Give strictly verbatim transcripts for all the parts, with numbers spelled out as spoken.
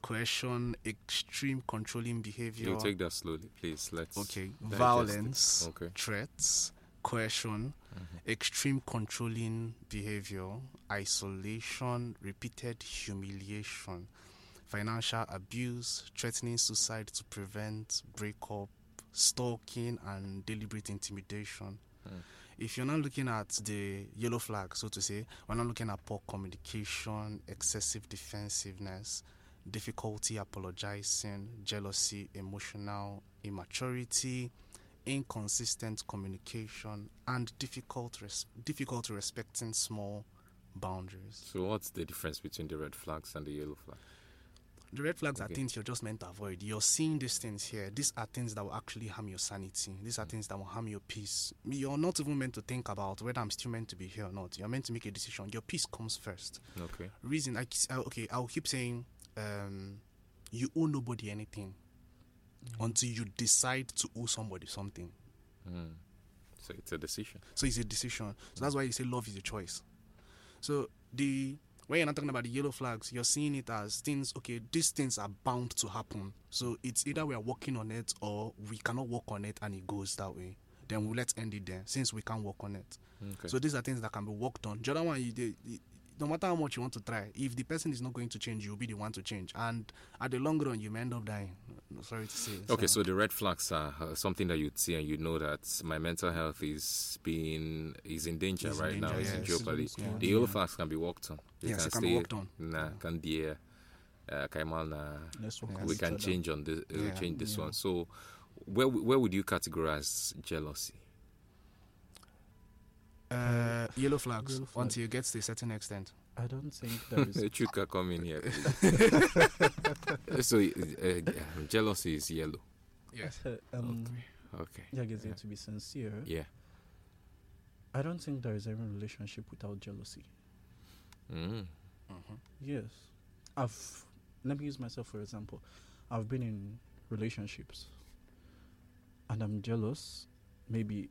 coercion, extreme controlling behavior. You take that slowly, please. Let's. Okay. digest Violence, it. Okay. threats, coercion, Mhm. extreme controlling behavior, isolation, repeated humiliation, financial abuse, threatening suicide to prevent breakup, stalking, and deliberate intimidation. Mm. If you're not looking at the yellow flag, so to say, we're not looking at poor communication, excessive defensiveness, difficulty apologizing, jealousy, emotional immaturity, inconsistent communication, and difficult res- difficulty respecting small boundaries. So, what's the difference between the red flags and the yellow flag? The red flags Okay. are things you're just meant to avoid. You're seeing these things here. These are things that will actually harm your sanity. These are things that will harm your peace. You're not even meant to think about whether I'm still meant to be here or not. You're meant to make a decision. Your peace comes first. Okay. Reason, I, I- okay, I'll keep saying, um, you owe nobody anything until you decide to owe somebody something. Mm. So it's a decision. So it's a decision. So that's why you say love is a choice. So the when you're not talking about the yellow flags, you're seeing it as things, okay, these things are bound to happen. So it's either we are working on it or we cannot work on it and it goes that way. Then we'll let's end it there since we can't work on it. Okay. So these are things that can be worked on. The other one, you, they, they- no matter how much you want to try, if the person is not going to change, you'll be the one to change. And at the long run, you may end up dying. Sorry to say. Okay, so the red flags are uh, something that you'd see and you know that my mental health is being is in danger Is in right now, danger, is in yes. jeopardy. Yeah. The yellow flags can be worked on. They Yes, can it can be stay. worked on. Nah, can be uh, Kaimal na. Let's work Yeah. on We each can other. change on this. Uh, Yeah, change this yeah. one. So, where where would you categorize jealousy? Uh, yellow flags Yellow flag. until it gets to a certain extent. I don't think there is. Chuka, come in here. So, uh, uh, jealousy is yellow. Yes. um, Okay. yeah, I guess you have to be sincere. Yeah. I don't think there is any relationship without jealousy. Mm. Mhm. Yes. I've let me use myself for example. I've been in relationships and I'm jealous. Maybe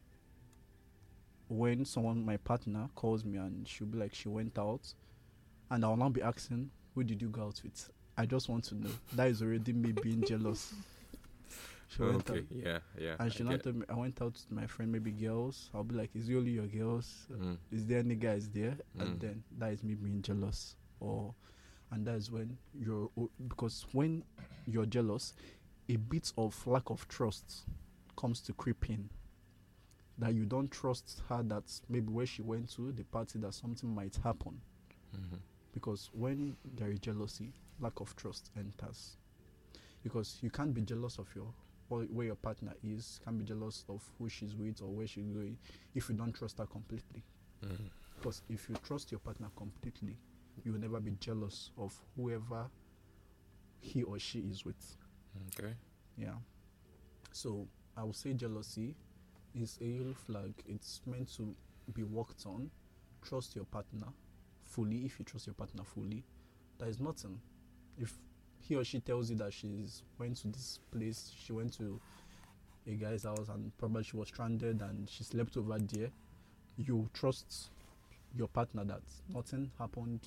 when someone, my partner, calls me and she'll be like she went out and I'll not be asking, who did you go out with? I just want to know. That is already me being jealous. She went Okay. out, Yeah. Yeah. and she I not get- tell me I went out with my friend, maybe girls. I'll be like, is it only your girls? Mm. Is there any guys there? Mm. And then that is me being jealous. Or and that is when you're o- because when you're jealous, a bit of lack of trust comes to creep in. That you don't trust her, that maybe where she went to the party, that something might happen. Mhm. Because when there is jealousy, lack of trust enters. Because you can't be jealous of your or where your partner is, can't be jealous of who she's with or where she's going if you don't trust her completely. Mhm. Because if you trust your partner completely, you will never be jealous of whoever he or she is with. Okay. Yeah. So I would say jealousy is a yellow flag. It's meant to be worked on. Trust your partner fully. If you trust your partner fully, there is nothing. If he or she tells you that she's went to this place, she went to a guy's house and probably she was stranded and she slept over there, you trust your partner that nothing happened,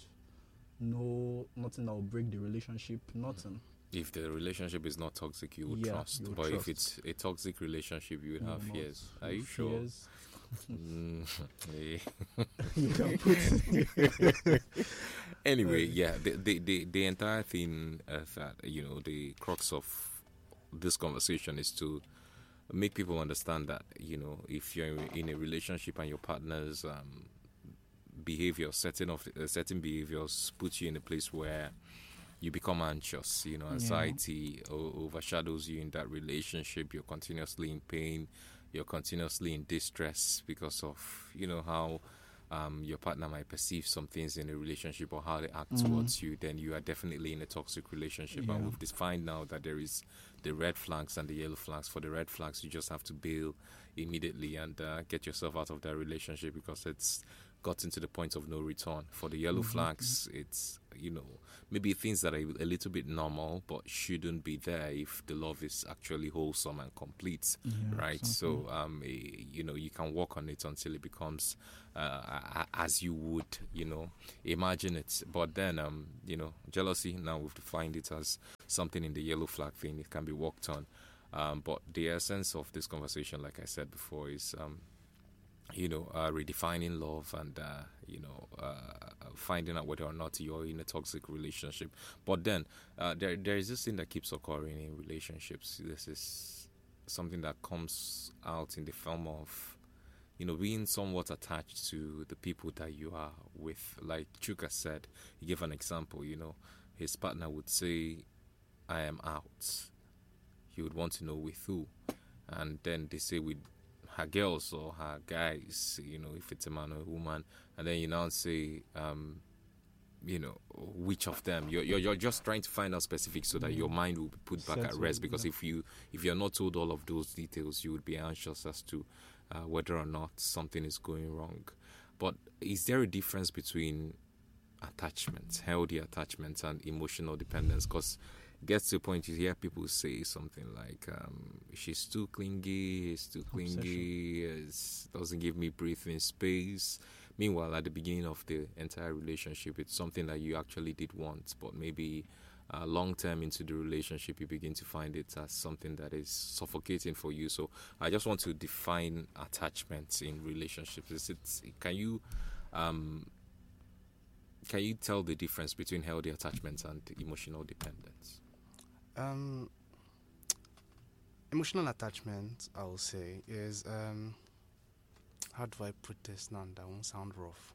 no nothing that will break the relationship, nothing. If the relationship is not toxic, you would Yeah, trust. you would But if trust. it's a toxic relationship, you would You have will not. fears. Are you sure? Fears. Mm, yeah. You can put Anyway, yeah, the, the the the entire thing uh, that you know the crux of this conversation is to make people understand that you know if you're in a relationship and your partner's um, behavior, certain of uh, certain behaviors put you in a place where you become anxious. You know, anxiety o- overshadows you in that relationship. You're continuously in pain. You're continuously in distress because of you know how um, your partner might perceive some things in a relationship or how they act Mhm. towards you. Then you are definitely in a toxic relationship. Yeah. And we've defined now that there is the red flags and the yellow flags. For the red flags, you just have to bail immediately and uh, get yourself out of that relationship because it's gotten to the point of no return. For the yellow Mhm. flags, it's you know, maybe things that are a little bit normal but shouldn't be there if the love is actually wholesome and complete, Yeah, right? exactly. So, um, eh, you know, you can work on it until it becomes uh, a- a- as you would, you know, imagine it. But then, um, you know, jealousy, now we've defined it as something in the yellow flag thing. It can be worked on. Um, but the essence of this conversation, like I said before, is um, you know, uh, redefining love and, uh, you know, uh, finding out whether or not you're in a toxic relationship. But then uh, there there is this thing that keeps occurring in relationships. This is something that comes out in the form of, you know, being somewhat attached to the people that you are with. Like Chuka said, he gave an example, you know, his partner would say, I am out. He would want to know with who. And then they say with her girls or her guys, you know, if it's a man or a woman, and then you now say, um, you know, which of them. You're, you're you're just trying to find out specifics so that your mind will be put back at Settled, rest. Because yeah. if you if you're not told all of those details, you would be anxious as to uh, whether or not something is going wrong. But is there a difference between attachments, healthy attachments, and emotional dependence? Because it gets to a point you hear people say something like, um, she's too clingy, he's too clingy, it doesn't give me breathing space. Meanwhile, at the beginning of the entire relationship, it's something that you actually did want, but maybe uh, long term into the relationship, you begin to find it as something that is suffocating for you. So I just want to define attachments in relationships. Is it, can you um, can you tell the difference between healthy attachments and emotional dependence? Um, emotional attachment, I will say, is um, how do I put this now? That won't sound rough.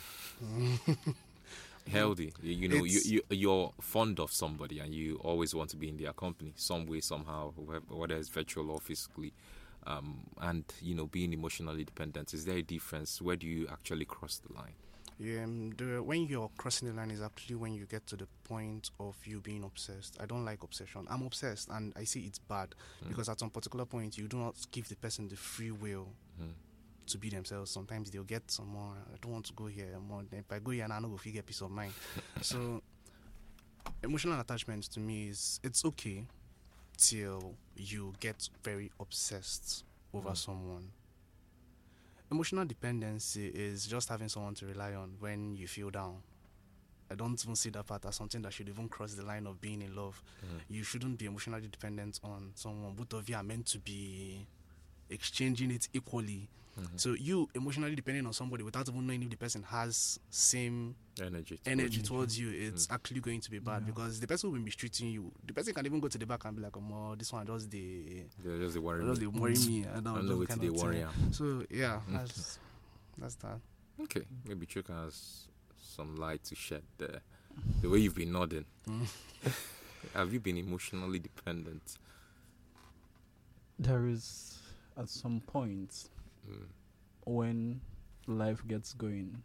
Healthy, you, you know, you, It's- you you're fond of somebody and you always want to be in their company, some way, somehow, whether whether it's virtual or physically. Um, and you know, being emotionally dependent, is there a difference? Where do you actually cross the line? Yeah, um, the, when you're crossing the line is actually when you get to the point of you being obsessed. I don't like obsession. I'm obsessed, and I see it's bad Mm. because at some particular point you do not give the person the free will Mm. to be themselves. Sometimes they'll get some more. I don't want to go here more. If I go here, now I know if you get peace of mind. So, emotional attachment to me is it's okay till you get very obsessed over Mm. someone. Emotional dependency is just having someone to rely on when you feel down. I don't even see that part as something that should even cross the line of being in love. Mm. You shouldn't be emotionally dependent on someone. Both of you are meant to be exchanging it equally. Mhm. So you emotionally depending on somebody without even knowing if the person has same Energy. energy Mhm. towards you, it's Mm. actually going to be bad Yeah. because the person will be mistreating you. The person can even go to the back and be like, "Oh, this one just the They're just the worry. just me. they worry me." I I don't, don't know those what kind they of worry. thing. am. So yeah, Mm. that's that's that. Okay, maybe Chuka has some light to shed there. The way you've been nodding. Mm. Have you been emotionally dependent? There is, at some point, Mm. when life gets going,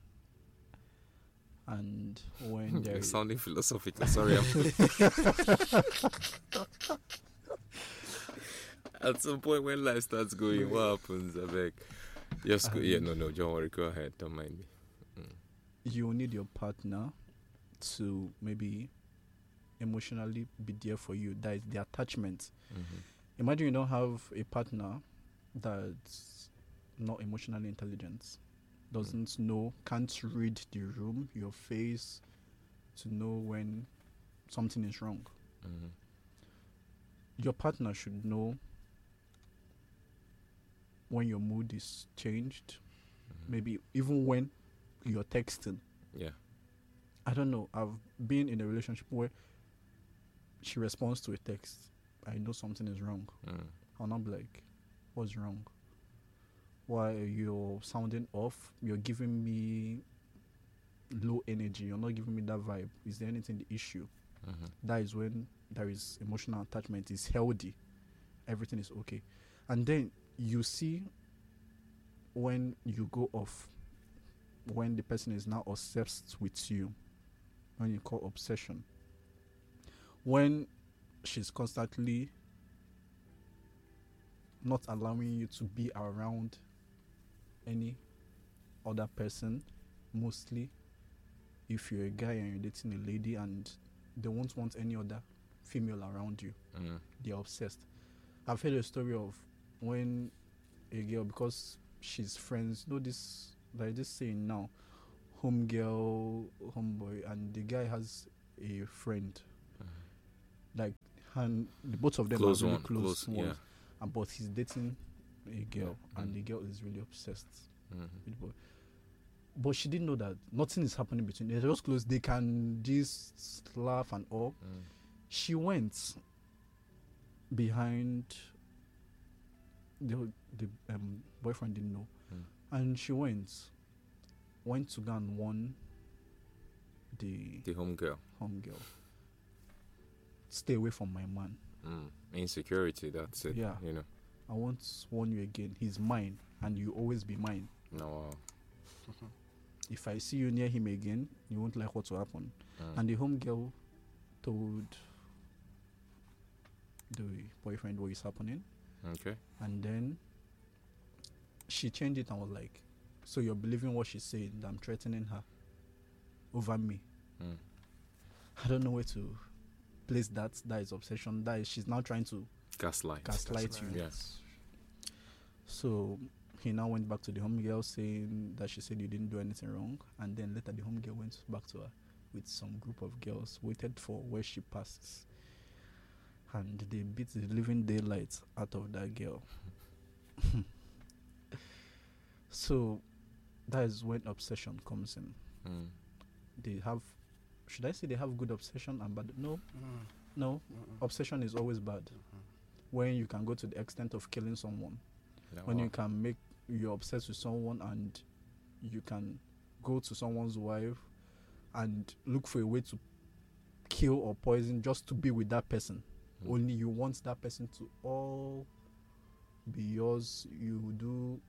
and when there You're is sounding philosophical. Sorry. I'm At some point when life starts going, what happens? I beg. Just go. Yeah, Um, no, no, don't worry. Go ahead. Don't mind me. you need your partner to maybe emotionally be there for you. That is the attachment. Mm-hmm. Imagine you don't have a partner that's not emotionally intelligent, doesn't know, can't read the room, your face, to know when something is wrong. Mm-hmm. Your partner should know when your mood is changed, Mm-hmm. maybe even when you're texting. Yeah. I don't know. I've been in a relationship where she responds to a text. I know something is wrong. Mm. I'll not be like, what's wrong? Why you're sounding off? You're giving me low energy. You're not giving me that vibe. Is there anything the issue? Mm-hmm. That is when there is emotional attachment. Is healthy. Everything is okay. And then you see when you go off, when the person is now obsessed with you, when you call obsession, when she's constantly not allowing you to be around any other person, mostly if you're a guy and you're dating a lady and they won't want any other female around you, Mm. they're obsessed. I've heard a story of when a girl, because she's friends, you know this, like this saying now, home girl, homeboy, and the guy has a friend, like, and the both of them Close are really one, close, close, yeah. ones, and but he's dating a girl, Yeah. and Mm. the girl is really obsessed Mhm. with the boy. But she didn't know that nothing is happening between them. They're just close. They can just laugh and all. Mm. She went behind the the um, boyfriend didn't know, Mm. and she went went to go and warn the The home girl. home girl. Stay away from my man. Mm. Insecurity, that's it. Yeah. You know. I won't warn you again. He's mine, and you always be mine. No. If I see you near him again, you won't like what will happen. Mm. And the home girl told the boyfriend what is happening, Okay. and then she changed it and was like, "So you're believing what she's saying? That I'm threatening her over me?" Mm. I don't know where to place that. That is obsession. That is, she's now trying to Gaslight. gaslight Gaslight. you. Yes. So he now went back to the home girl saying that she said you didn't do anything wrong, and then later the home girl went back to her with some group of girls, waited for where she passes, and they beat the living daylight out of that girl. So that is when obsession comes in. Mm. They have, should I say they have good obsession and bad? No, Mm. no. Mm-mm. Obsession is always bad. Mhm. When you can go to the extent of killing someone, No. when you can make, you're obsessed with someone and you can go to someone's wife and look for a way to kill or poison just to be with that person. Mm. Only you want that person to all be yours. You do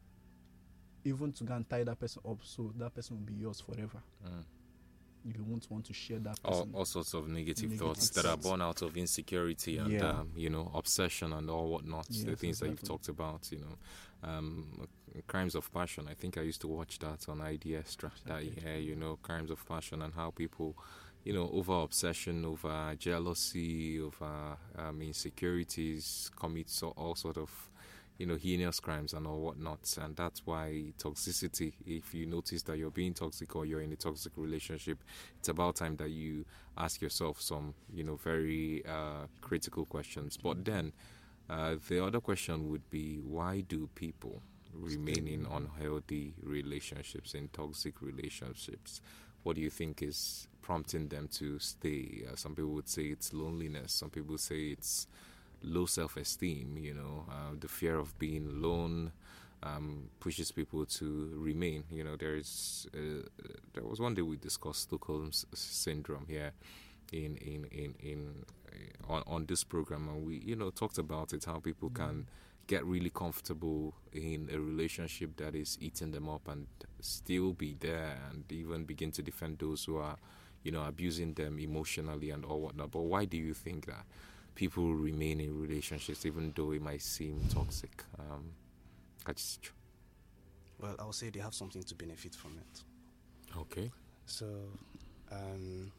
even to go and tie that person up so that person will be yours forever. Mm. You won't want to share that all, person. all sorts of negative, Negative thoughts that are thoughts. born out of insecurity and Yeah. um, you know, obsession and all whatnot. the Yes, things that you've exactly. talked about, you know, um, Crimes of Passion. I think I used to watch that on I D Extra that Exactly. year. You know, Crimes of Passion and how people, you know, over obsession, over jealousy, over um, insecurities, commit so all sort of, you know, heinous crimes and all whatnot. And that's why toxicity, if you notice that you're being toxic or you're in a toxic relationship, it's about time that you ask yourself some, you know, very uh, critical questions. But then uh, the other question would be, why do people remain in unhealthy relationships, in toxic relationships? What do you think is prompting them to stay? Uh, some people would say it's loneliness. Some people say it's low self-esteem, you know, uh, the fear of being alone um, pushes people to remain. You know, there is, uh, there was one day we discussed Stockholm's syndrome here in in in, in uh, on, on this program, and we, you know, talked about it, how people can get really comfortable in a relationship that is eating them up and still be there and even begin to defend those who are, you know, abusing them emotionally and all whatnot. But why do you think that people remain in relationships even though it might seem toxic? Um, Kachicho. Well, I would say they have something to benefit from it. Okay. So, um,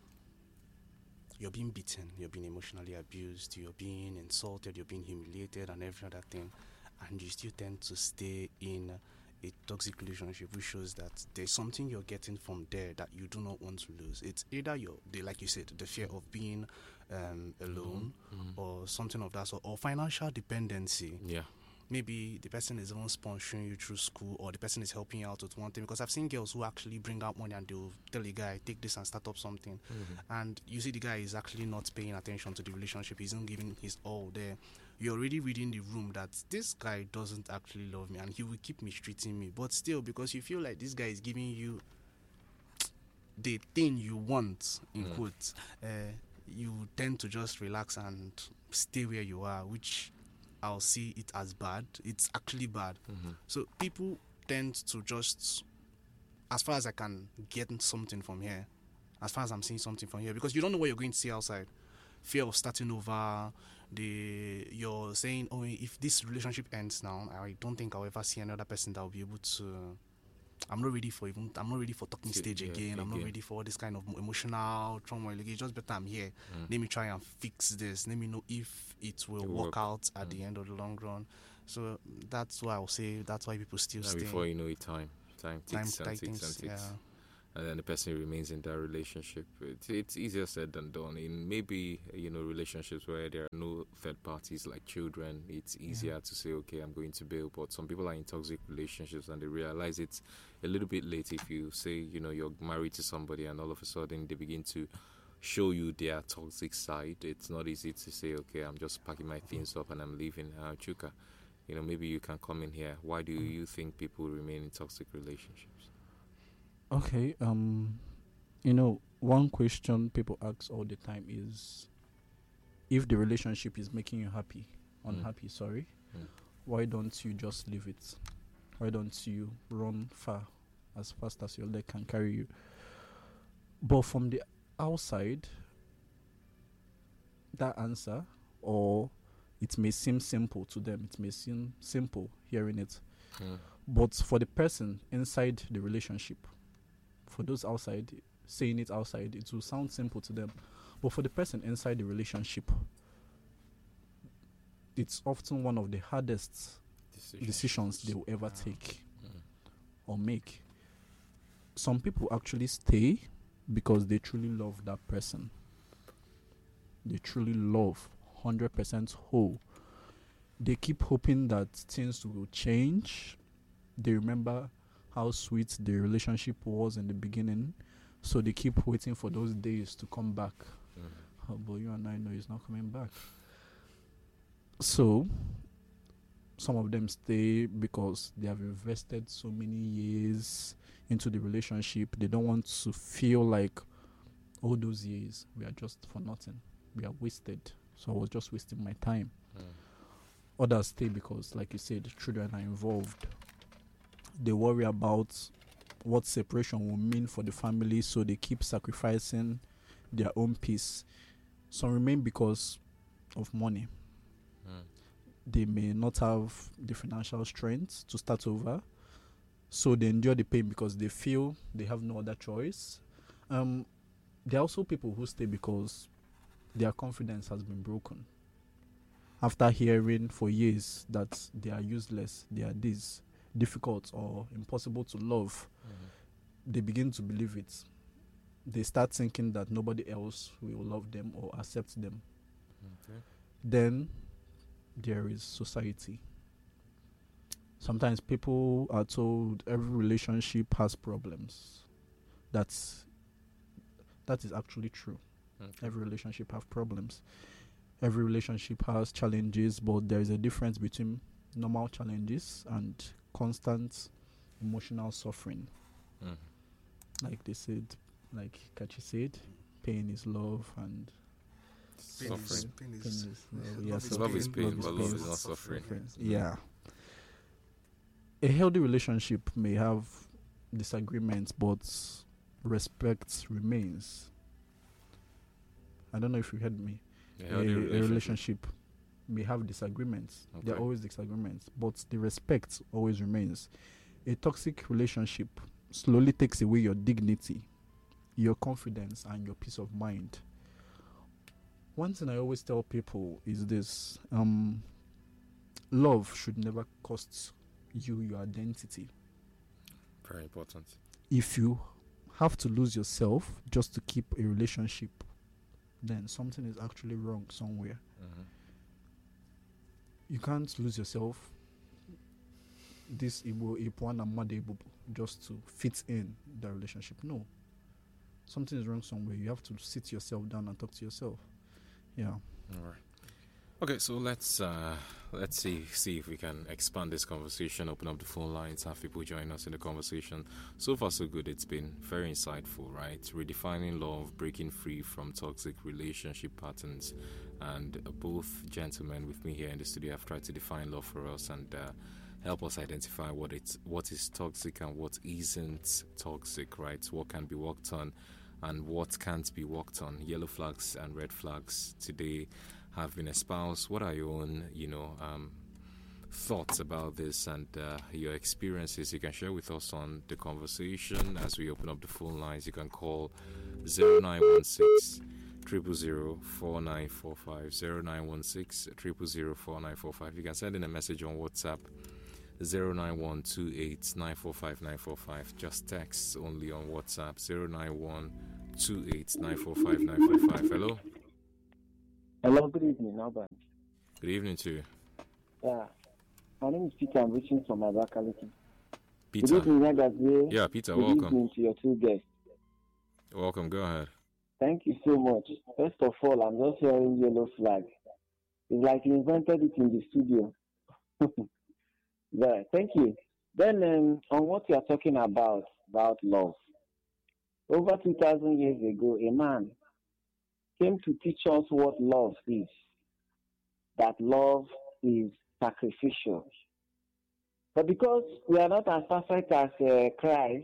you're being beaten, you're being emotionally abused, you're being insulted, you're being humiliated, and every other thing, and you still tend to stay in a toxic relationship, which shows that there's something you're getting from there that you do not want to lose. It's either you're, the, like you said, the fear of being um, alone, Mhm. or something of that sort, or financial dependency. Yeah. Maybe the person is even sponsoring you through school, or the person is helping you out with one thing. Because I've seen girls who actually bring out money and they'll tell a guy, take this and start up something. And you see the guy is actually not paying attention to the relationship. He's not giving his all there. You're already reading the room that this guy doesn't actually love me and he will keep mistreating me. But still, because you feel like this guy is giving you the thing you want, in Mm. quotes, uh, you tend to just relax and stay where you are, which I'll see it as bad. It's actually bad. Mhm. So people tend to just, as far as I can get something from here, as far as I'm seeing something from here, because you don't know what you're going to see outside. Fear of starting over. The you're saying, oh, if this relationship ends now, I don't think I'll ever see another person that will be able to I'm not ready for even I'm not ready for talking Sit- stage yeah, again. I'm not again. ready for all this kind of emotional trauma. Like, it's just better I'm here. Mm. Let me try and fix this. Let me know if it will It will work work. out at Mm. the end of the long run. So that's why I'll say that's why people still And stay. before you know it, time, time Time ticks and tight ticks and things, ticks. yeah. And then the person remains in that relationship. It's, it's easier said than done. In maybe, you know, relationships where there are no third parties like children, it's easier Yeah. to say, okay, I'm going to bail. But some people are in toxic relationships and they realize it's a little bit late if you say, you know, you're married to somebody and all of a sudden they begin to show you their toxic side. It's not easy to say, okay, I'm just packing my things up and I'm leaving. Uh, Chuka, you know, maybe you can come in here. Why do you think people remain in toxic relationships? Okay, um, you know, one question people ask all the time is, if the relationship is making you happy, Mm. unhappy, sorry, Mm. why don't you just leave it? Why don't you run far, as fast as your leg can carry you? But from the outside, that answer, or it may seem simple to them, it may seem simple hearing it, Mm. but for the person inside the relationship, for those outside, saying it outside, it will sound simple to them. But for the person inside the relationship, it's often one of the hardest Decisions. decisions they will ever Yeah. take Mm. or make. Some people actually stay because they truly love that person. They truly love one hundred percent whole. They keep hoping that things will change. They remember how sweet the relationship was in the beginning, so they keep waiting for those days to come back. Mm. Oh, but you and I know it's not coming back. So, some of them stay because they have invested so many years into the relationship. They don't want to feel like all those years we are just for nothing. We are wasted. So I was just wasting my time. Mm. Others stay because, like you said, children are involved. They worry about what separation will mean for the family, so they keep sacrificing their own peace. Some remain because of money. Mm. They may not have the financial strength to start over, so they endure the pain because they feel they have no other choice. Um, there are also people who stay because their confidence has been broken. After hearing for years that they are useless, they are this, difficult or impossible to love, Mm. they begin to believe it. They start thinking that nobody else will love them or accept them. Okay. Then there is society. Sometimes people are told every relationship has problems. That's that is actually true. Okay. Every relationship has problems. Every relationship has challenges, but there is a difference between normal challenges and constant emotional suffering. Mm. Like they said, like Kachi said, pain is love and Pain is, Suffering. pain pain is, is yeah, love. love Yeah, is so Love is pain, pain, but love is not suffering. Friends. Mm. Yeah. A healthy relationship may have disagreements, but respect remains. I don't know if you heard me. A A, healthy a relationship. relationship may have disagreements. There are Okay. always disagreements, but the respect always remains. A toxic relationship slowly takes away your dignity, your confidence, and your peace of mind. One thing I always tell people is this: um, love should never cost you your identity. Very important. If you have to lose yourself just to keep a relationship, then something is actually wrong somewhere. Mhm. You can't lose yourself, this Igbo, Ipuan and Made Igbo, just to fit in the relationship. No. Something is wrong somewhere. You have to sit yourself down and talk to yourself. Yeah. All right. Okay, so let's uh, let's see see if we can expand this conversation, open up the phone lines, have people join us in the conversation. So far, so good. It's been very insightful, right? Redefining love, breaking free from toxic relationship patterns, and uh, both gentlemen with me here in the studio have tried to define love for us and uh, help us identify what it's what is toxic and what isn't toxic, right? What can be worked on and what can't be worked on. Yellow flags and red flags today have been espoused. What are your own, you know, um, thoughts about this and uh, your experiences, you can share with us on the conversation. As we open up the phone lines, you can call zero nine one six triple zero four nine four five, zero nine one six triple zero four nine four five. You can send in a message on WhatsApp zero nine one two eight nine four five nine four five. Just text only on WhatsApp zero nine one two eight nine four five nine four five. Hello. Hello, good evening, Albert. Good evening to you. Yeah, my name is Peter. I'm reaching from Abakaliki. Peter. Good evening, Nagazie. Yeah, Peter, good welcome. Good evening to your two guests. Welcome, go ahead. Thank you so much. First of all, I'm just hearing yellow flag. It's like you invented it in the studio. Yeah, thank you. Then um, on what you are talking about, about love. Over two thousand years ago, a man came to teach us what love is. That love is sacrificial. But because we are not as perfect as uh, Christ,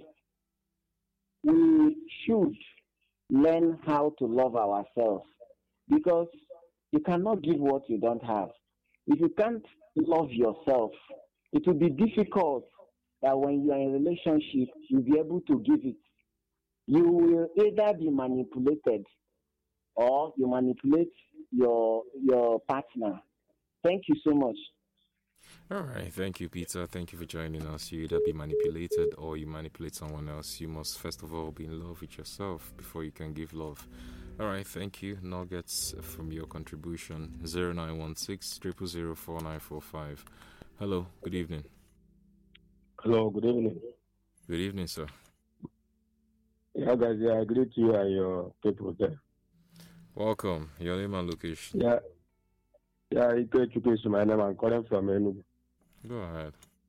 we should learn how to love ourselves. Because you cannot give what you don't have. If you can't love yourself, it will be difficult that when you are in a relationship, you'll be able to give it. You will either be manipulated or you manipulate your your partner. Thank you so much. All right, thank you, Peter. Thank you for joining us. You either be manipulated or you manipulate someone else. You must first of all be in love with yourself before you can give love. All right, thank you. Nuggets from your contribution. zero nine one six triple zero four nine four five. Hello, good evening. Hello, good evening. Good evening, sir. Yeah, guys, yeah, I greet you and your people there. Welcome. Your name and location. Yeah, yeah, Ike is my name. I'm calling from Enugu. Go ahead.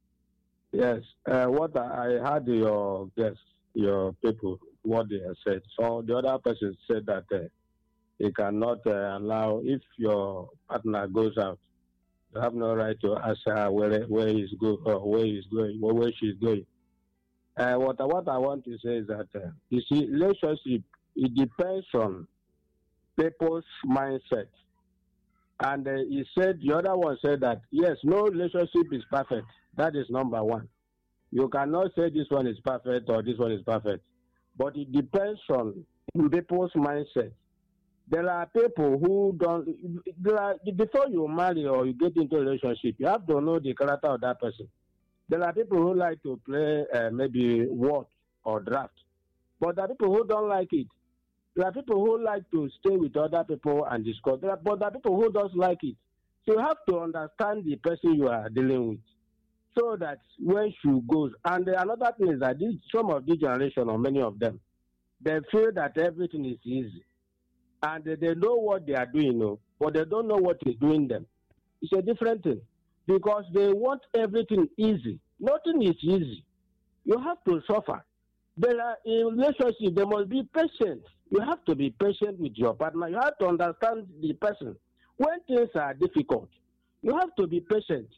Yes, uh, what I, I heard your guests, your people, what they have said. So the other person said that uh, you cannot uh, allow, if your partner goes out, you have no right to ask her where where he's go or where he's going, or where she's going. Uh, what, what I want to say is that, uh, you see, relationship, it depends on people's mindset. And uh, he said, the other one said that, yes, no relationship is perfect. That is number one. You cannot say this one is perfect or this one is perfect. But it depends on people's mindset. There are people who don't, there are, before you marry or you get into a relationship, you have to know the character of that person. There are people who like to play uh, maybe word or draft, but there are people who don't like it. There are people who like to stay with other people and discuss, there are, but there are people who don't like it. So you have to understand the person you are dealing with, so that when she goes, and another thing is that this, some of this generation, or many of them, they feel that everything is easy. And they know what they are doing, you know, but they don't know what is doing them. It's a different thing. Because they want everything easy. Nothing is easy. You have to suffer. There are, in relationship, there must be patience. You have to be patient with your partner. You have to understand the person. When things are difficult, you have to be patient.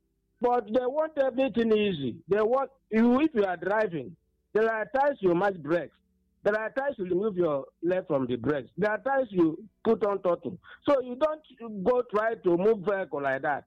But they want everything easy. They want you, if you are driving, there are times you must brake. There are times you remove your leg from the brakes. There are times you put on throttle. So you don't go try to move vehicle like that.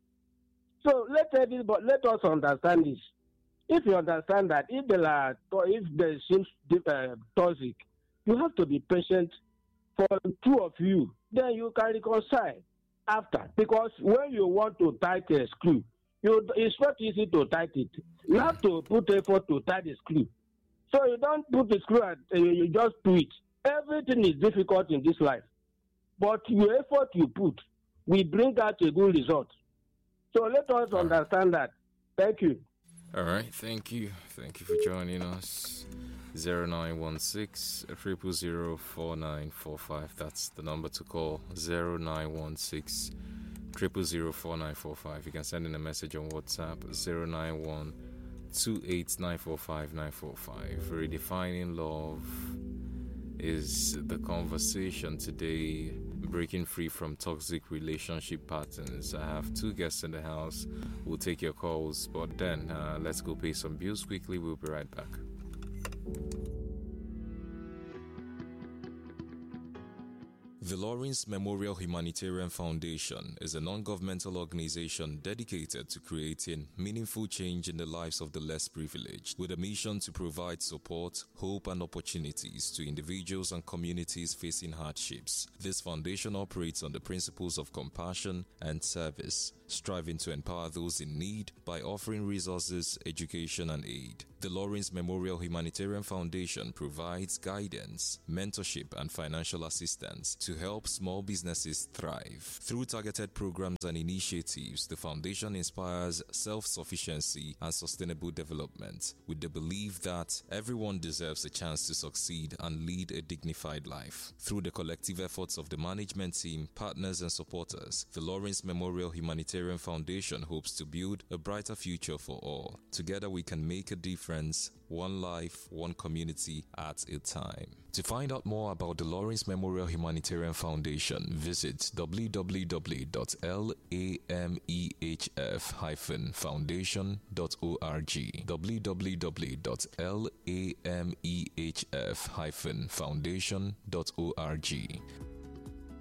So let everybody, let us understand this. If you understand that if there are if there seems uh, toxic, you have to be patient for two of you. Then you can reconcile after. Because when you want to tight a screw, you, it's not easy to tight it. You have to put effort to tight the screw. So you don't put the screw and uh, you just do it. Everything is difficult in this life. But your effort you put will bring out a good result. So let us All understand right. that. Thank you. All right, thank you. Thank you for joining us. zero nine one six triple zero four nine four five. That's the number to call. zero nine one six triple zero four nine four five. You can send in a message on WhatsApp zero nine one two eight nine four five nine four five. Redefining love is the conversation today. Breaking free from toxic relationship patterns. I have two guests in the house. We'll take your calls, but then uh, let's go pay some bills quickly. We'll be right back. The Lawrence Memorial Humanitarian Foundation is a non-governmental organization dedicated to creating meaningful change in the lives of the less privileged, with a mission to provide support, hope, and opportunities to individuals and communities facing hardships. This foundation operates on the principles of compassion and service, striving to empower those in need by offering resources, education, and aid. The Lawrence Memorial Humanitarian Foundation provides guidance, mentorship, and financial assistance to help small businesses thrive. Through targeted programs and initiatives, the foundation inspires self-sufficiency and sustainable development, with the belief that everyone deserves a chance to succeed and lead a dignified life. Through the collective efforts of the management team, partners, and supporters, the Lawrence Memorial Humanitarian Foundation hopes to build a brighter future for all. Together we can make a difference, one life, one community at a time. To find out more about the Lawrence Memorial Humanitarian Foundation, visit w w w dot lamehf dash foundation dot org, w w w dot lamehf dash foundation dot org.